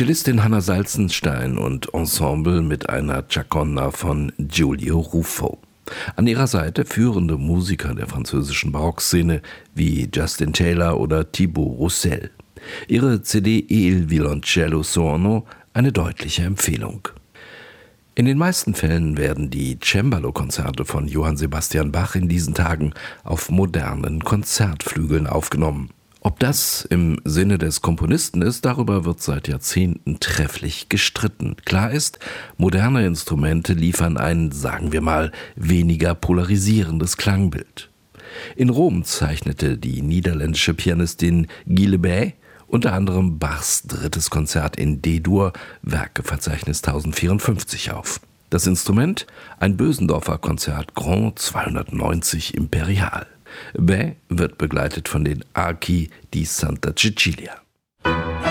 Cellistin Hanna Salzenstein und Ensemble mit einer Chaconda von Giulio Ruffo. An ihrer Seite führende Musiker der französischen Barockszene wie Justin Taylor oder Thibaut Roussel. Ihre CD Il Violoncello Suono eine deutliche Empfehlung. In den meisten Fällen werden die Cembalo-Konzerte von Johann Sebastian Bach in diesen Tagen auf modernen Konzertflügeln aufgenommen. Ob das im Sinne des Komponisten ist, darüber wird seit Jahrzehnten trefflich gestritten. Klar ist, moderne Instrumente liefern ein, sagen wir mal, weniger polarisierendes Klangbild. In Rom zeichnete die niederländische Pianistin Guy Le Bay unter anderem Bachs 3. Konzert in D-Dur, Werkeverzeichnis 1054 auf. Das Instrument? Ein Bösendorfer Konzert Grand 290 Imperial. Bay wird begleitet von den Archi di Santa Cecilia.